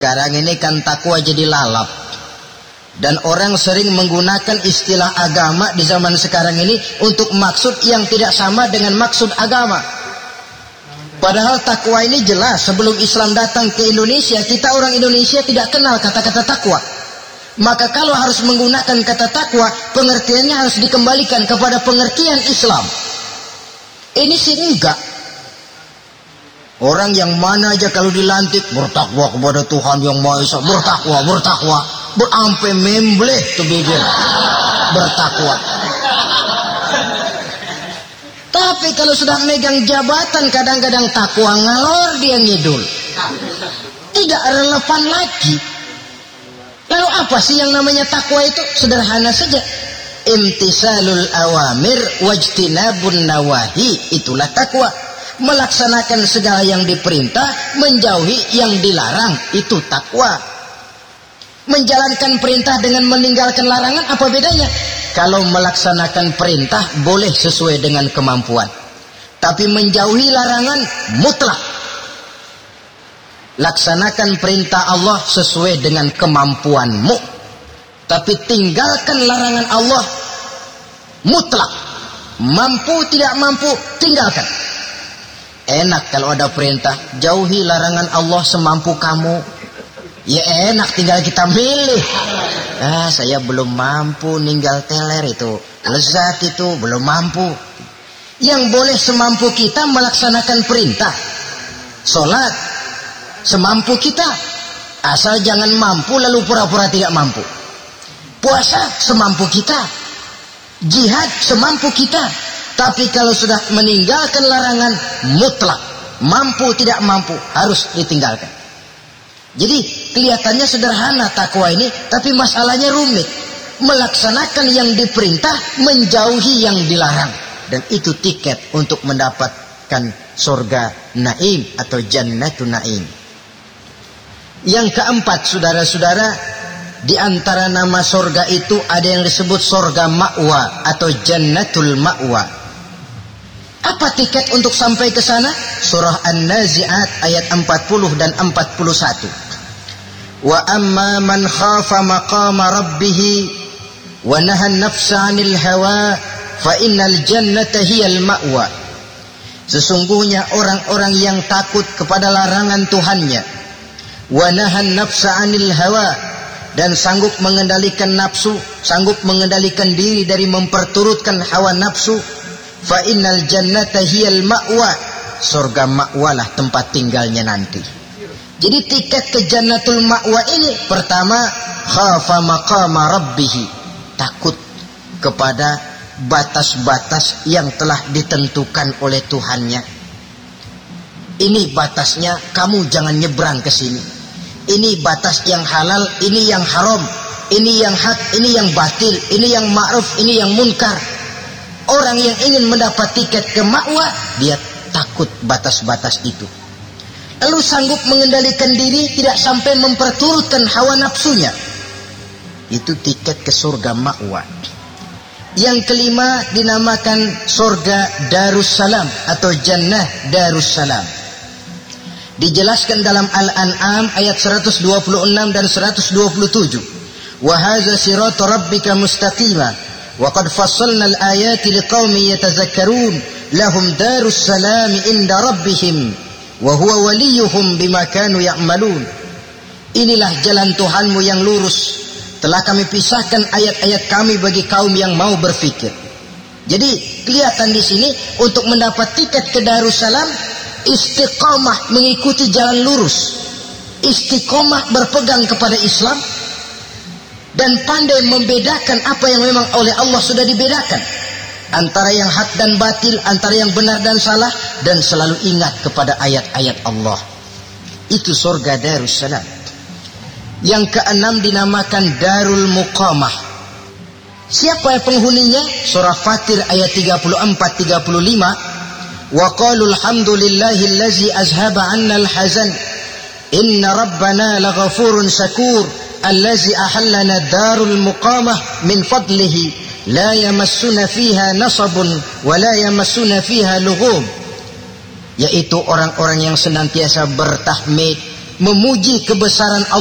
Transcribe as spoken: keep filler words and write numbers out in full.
Sekarang ini kan takwa jadi lalap. Dan orang sering menggunakan istilah agama di zaman sekarang ini untuk maksud yang tidak sama dengan maksud agama. Padahal takwa ini jelas, sebelum Islam datang ke Indonesia, kita orang Indonesia tidak kenal kata-kata takwa. Maka kalau harus menggunakan kata takwa, pengertiannya harus dikembalikan kepada pengertian Islam. Ini sih enggak. Orang yang mana aja kalau dilantik bertakwa kepada Tuhan yang Maha Esa, bertakwa, bertakwa, berampe membleh tuh bibir, bertakwa. Tapi kalau sudah megang jabatan kadang-kadang takwa ngalor dia ngidul, tidak relevan lagi. Lalu apa sih yang namanya takwa itu? Sederhana saja, imtisalul awamir wajtinabun nawahi, itulah takwa. Melaksanakan segala yang diperintah, menjauhi yang dilarang, itu takwa. Menjalankan perintah dengan meninggalkan larangan, apa bedanya? Kalau melaksanakan perintah boleh sesuai dengan kemampuan, tapi menjauhi larangan mutlak. Laksanakan perintah Allah sesuai dengan kemampuanmu, tapi tinggalkan larangan Allah mutlak. Mampu tidak mampu, tinggalkan. Enak kalau ada perintah, jauhi larangan Allah semampu kamu. Ya enak, tinggal kita milih. Ah, saya belum mampu ninggal teler itu, lezat itu, belum mampu. Yang boleh semampu kita melaksanakan perintah. Sholat semampu kita, asal jangan mampu lalu pura-pura tidak mampu. Puasa semampu kita, jihad semampu kita. Tapi kalau sudah meninggalkan larangan mutlak, mampu tidak mampu, harus ditinggalkan. Jadi kelihatannya sederhana takwa ini, tapi masalahnya rumit. Melaksanakan yang diperintah, menjauhi yang dilarang. Dan itu tiket untuk mendapatkan surga naim atau jannatun naim. Yang keempat, saudara-saudara, di antara nama surga itu ada yang disebut surga ma'wa atau jannatul ma'wa. Apa tiket untuk sampai ke sana? Surah An-Nazi'at ayat empat puluh dan empat puluh satu. Wa amma man khafa maqama rabbih wa nahan nafsa 'anil hawa fa innal jannata hiyal ma'wa. Sesungguhnya orang-orang yang takut kepada larangan Tuhannya, wa nahan nafsa 'anil hawa, dan sanggup mengendalikan nafsu, sanggup mengendalikan diri dari memperturutkan hawa nafsu, fa innal jannata hiyal ma'wa, surga ma'walah tempat tinggalnya nanti. Jadi tiket ke jannatul ma'wa ini, pertama khafa maqama rabbih, takut kepada batas-batas yang telah ditentukan oleh Tuhannya. Ini batasnya, kamu jangan nyebrang ke sini. Ini batas yang halal, ini yang haram, ini yang hak, ini yang batil, ini yang ma'ruf, ini yang munkar. Orang yang ingin mendapat tiket ke ma'wa, dia takut batas-batas itu. Lalu sanggup mengendalikan diri, tidak sampai memperturutkan hawa nafsunya. Itu tiket ke surga ma'wa. Yang kelima dinamakan surga Darussalam atau Jannah Darussalam. Dijelaskan dalam Al-An'am ayat seratus dua puluh enam dan seratus dua puluh tujuh. Wa hadza siratu rabbika mustaqima wa qad fassalna al-ayati liqaumin yatazakkarun lahum darussalam inda rabbihim wa huwa waliyuhum bima kanu ya'malun. Inilah jalan Tuhanmu yang lurus. Telah kami pisahkan ayat-ayat kami bagi kaum yang mau berfikir. Jadi kelihatan di sini untuk mendapat tiket ke Darussalam, istiqomah mengikuti jalan lurus, istiqomah berpegang kepada Islam, dan pandai membedakan apa yang memang oleh Allah sudah dibedakan, antara yang hak dan batil, antara yang benar dan salah, dan selalu ingat kepada ayat-ayat Allah. Itu surga Darussalam. Yang keenam dinamakan Darul Muqamah. Siapa penghuninya? Surah Fatir ayat tiga puluh empat tiga puluh lima. Wa qalu alhamdulillahi allazi azhaba 'anna al-hazan inna rabbana laghafurun syakur allazi ahallana darul muqamah min fadlihi la yamassuna fiha nasabun wa la yamassuna fiha lughub. Yaitu orang-orang yang senantiasa bertahmid, memuji kebesaran Allah